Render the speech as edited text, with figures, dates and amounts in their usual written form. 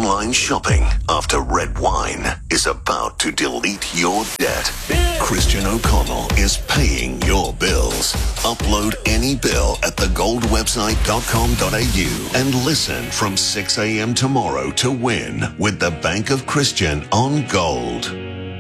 online shopping after red wine is about to delete your debt. Christian O'Connell is paying your bills. Upload any bill at thegoldwebsite.com.au and listen from 6 a.m. tomorrow to win with the Bank of Christian on Gold.